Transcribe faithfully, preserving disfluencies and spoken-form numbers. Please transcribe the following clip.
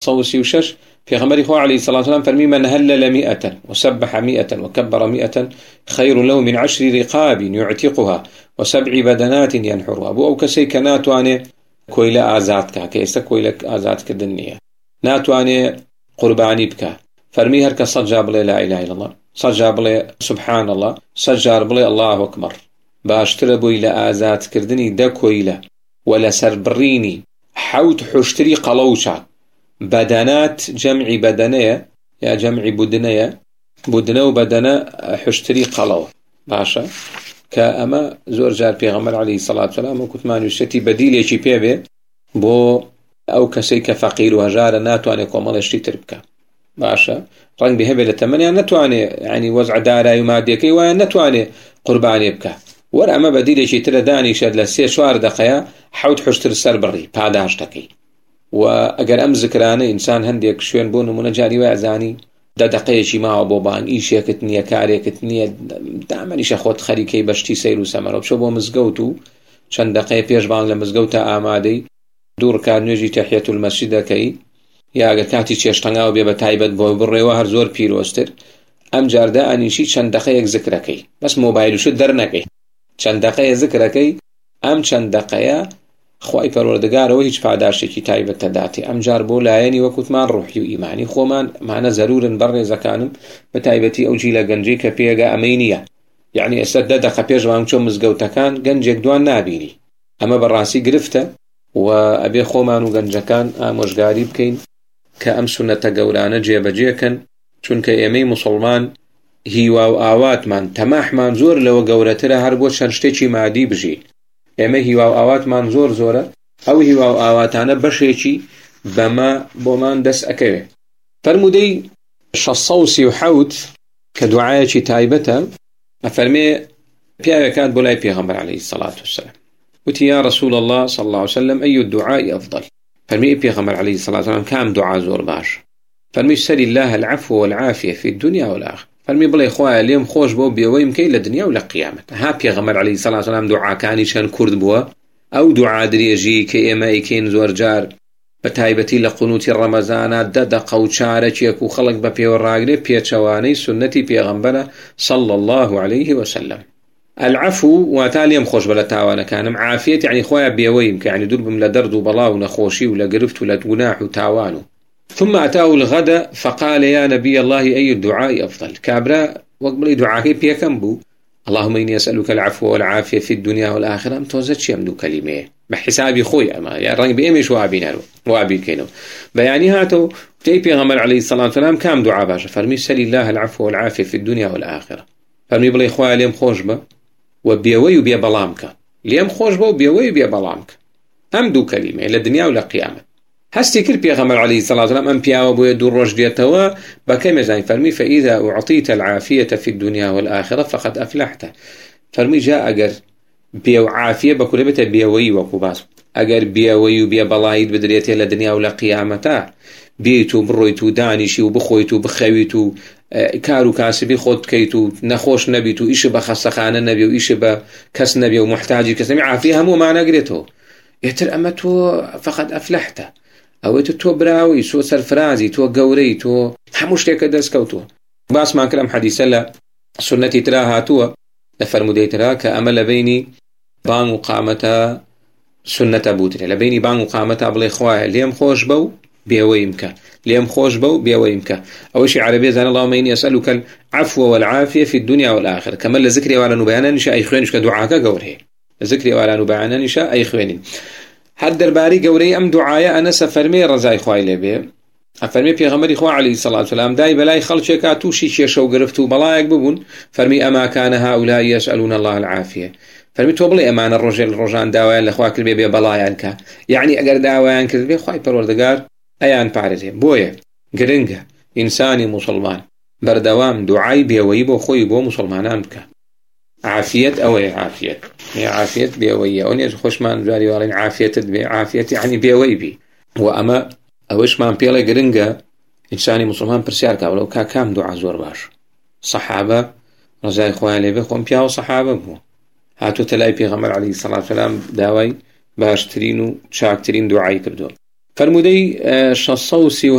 صوصي وشش في غمر إخوة عليه الصلاة والسلام فرمي من هلل مئة وسبح مئة وكبر مئة خير له من عشر رقاب يعتقها وسبع بدنات ينحرها. أبو أو كسي كناتواني كويلة آزادك كيسا كويلة آزادك الدنيا ناتواني قرباني بك فرمي هرك صجاب لي لا إله إلا الله صجاب لي سبحان الله صجاب لي الله أكبر باشتر بوي لآزاد كردني دا كويلة ولا سربريني حوت حشتري قلوشا بدنات جمع بدنية يا جمع بدنية بدنة وبدنة حشتري قلو باشا كأما زور جار بيغمر عليه الصلاة والسلام وكنت ما نشتي بديل يشي بيبي بو أو كسيك فقير وهجار ناتواني كومال يشتي تربكا باشا رنگ بهبه لتمنى نتواني يعني وزع دارا يماديكي ونتواني قرباني بكا ور اما بديل يشي ترى داني شاد لسي شوار دقيا حوت حشتر السر بري پاداشتكي واگر ام ذكرانه انسان هنديك شوين بون منجاني وعزاني دا دقيا شي ما بوبان ايشي كتنيا كاري كتنيا دائما ايش اخوت خريكي بشتي سير وسمر بشو بو مزگوتو چند دقيا پیش بان لمزگوتا آمادي دور كار نجي تحية المسجد كي یا اگر کاتی چێشتەنگاو بێ بە تایبەت بۆ بڕێوە هەر زۆر پیرۆستر ئەم جاردا ئەنیشی چەند دقەیەک ذکرەکەی بەس مۆبایلوشت دەرنەکەی چەند دقەیە ذکرەکەی ئەم چەند دقەیە خوای پەروەردگارەوە هیچ پاداشتێکی تایبەت دەداتێ ئەم جار بۆ لایەنی وەکوتمان ڕوحی و ئیمانی خۆمان مانە زەرورن بەڕێزەکانم بە تایبەتی ئەو جیلە گەنجەی کە پێگە ئەمەی نییە یعنی ئێستا دە دقە پێش مانگ چۆن مزگەوتەکان گەنجێک دوان نابینی ئەمە بەڕاستی گرفتە و ئەبێ خۆمان و گەنجەکان ئامۆژگاری بکەین کە ئەم سونەتە گەورانە جێبەجێکەن چونکە ئێمەی موسڵمان هیوا و ئاواتمان تەماحمان زۆر لەوە گەورەترە هەر بۆ چەند شتێکی مادی بژی ئێمە هیوا و ئاواتمان زۆر زۆرە ئەو هیوا و ئاواتانە بەشێکی بەمە بۆمان دەست ئەکەوێ فەرمودەی شەش سەد و سی و حەوت کە دوعایەکی تایبەتە ئەفەرمێ پیاوێکات بۆ لای پێغەمبەر عەلەیهی سەڵات وەسەلام وتی یا رسول الله صلى الله عليه وسلم أي الدعاء أفضل فرمي بيغمر عليه الصلاة والسلام كام دعاء زور باش فرمي سل الله العفو والعافية في الدنيا والآخرة فرمي بلا إخوة اليوم خوش بو بيويم كي للدنيا ولا قيامة ها بيغمر عليه الصلاة والسلام دعاء كاني شان كرد بوا أو دعاء دريجي كي إما إيكين زور جار بتايبتي لقنوت الرمضانات ددق وشارك يكو خلق ببيو الراقلي بيتشواني سنتي بيغمبر صلى الله عليه وسلم العفو وتاليم خوش بلا تاوانا كانم عافية يعني خويا بيويم يعني دربم لدرد وبلا ونخوشي ولا قرفت ولا جناح وتاوانو ثم أتاه الغد فقال يا نبي الله أي الدعاء أفضل كابرا وقبل دعاء بيكم بو اللهم إني أسألك العفو والعافية في الدنيا والآخرة أم توزتش يمدو كلمة بحسابي خوي أما يا رنگ بإيمش وابينا له وابي كينو بياني هاتو تي بيغمر عليه الصلاة والسلام كام دعاء باشا فرمي سل الله العفو والعافية في الدنيا والآخرة فرمي بلا إخوة ليم خوش با وبيوي وبيا بلامك ليم خوش با وبيوي وبيا بلامك أم دو كلمة إلى الدنيا ولا قيامة هستي كل بيغمر عليه الصلاة والسلام أم بيا وبيا دور رجديتوا بكم زين فرمي فإذا أعطيت العافية في الدنيا والآخرة فقد أفلحت فرمي جاء أجر بيو عافية بكل بيت بيوي وكوباس أجر بيوي وبيا بلايد بدريته إلى الدنيا ولا قيامته بيتو برويتو دانشي وبخويتو بخويتو كارو كاسبي خود كيتو نخوش نبيتو إيش بخصخانة نبي وإيش بكس نبي ومحتاج كس نبي عافية هم وما نقريته يتر أما تو فقد أفلحت أو تو براوي تو سرفرازي تو قوري تو حموش ليك دسكوتو باس ما كلام حديث لا سنتي تراها تو لفرمودي ترا كأمل بيني بان وقامتا سنة بوتري لبيني بان وقامتا بلا إخوة ليم خوش بو بيويمك ليم خوش بو بيويمك أول شيء عربية زان اللهم إني أسألك العفو والعافية في الدنيا والآخرة كمل لذكري وعلى نبيانا نشاء أي خوين كدعاك قوره ذكري وعلى نبيانا نشاء أي خوين هاد درباري قوري أم دعايا أنا سفرمي رزاي خواي لبي أفرمي بيغمري خوا عليه الصلاة والسلام داي بلاي خلشيكا توشي شيشو قرفتو بلايك ببون فرمي أما كان هؤلاء يسألون الله العافية فرمي توبلي أمان الرجل الرجان داوان لخواك البيبي بلايانك يعني أقر داوانك البيبي خواي پروردگار أيان بارزي بويا قرنقا إنساني مسلمان بردوام دعاي بيويبو خويبو مسلمانان بك عافية أو عافية هي عافية بيوية ونيز خوشمان جاري والين عافية عافية يعني بيويبي وأما أوش ما بيلا قرنقا إنساني مسلمان برسياركا ولو كا كام دعا زور باش صحابة رزاي خوالي بخوم بياو صحابة بو هاتو تلاي بيغمر عليه الصلاة والسلام داوي باشترينو شاكترين دعاي كردو فرمودي شصوصي